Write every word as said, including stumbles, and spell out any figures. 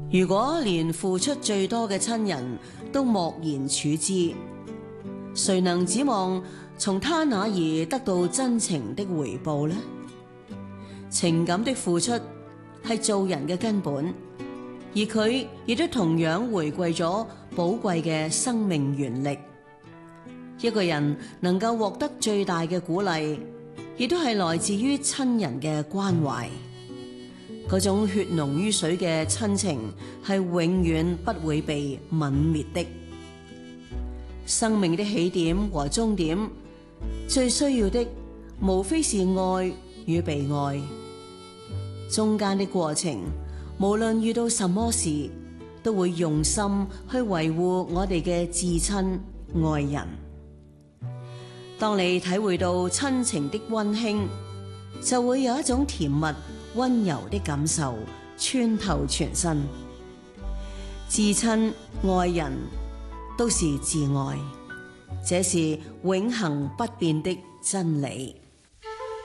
如果連付出最多嘅親人都漠然處之，誰能指望從他那兒得到真情的回報呢？情感的付出係做人嘅根本，而佢亦都同樣回饋咗寶貴嘅生命原力。一個人能夠獲得最大嘅鼓勵，亦都係來自於親人嘅關懷。嗰種血濃於水嘅親情係永遠不會被泯滅的。生命的起點和終點，最需要的無非是愛與被愛。中間的過程，無論遇到什麼事，都會用心去維護我哋嘅至親愛人。當你體會到親情的溫馨，就會有一種甜蜜溫柔的感受穿透全身。至親愛人都是至愛，這是永恆不變的真理。